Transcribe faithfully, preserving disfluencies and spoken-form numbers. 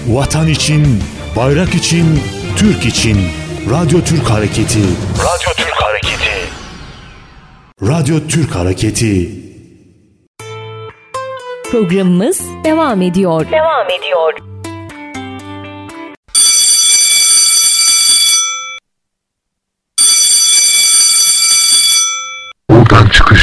Vatan için, bayrak için, Türk için. Radyo Türk Hareketi. Radyo Türk Hareketi. Radyo Türk Hareketi. Programımız devam ediyor. Devam ediyor. Buradan çıkış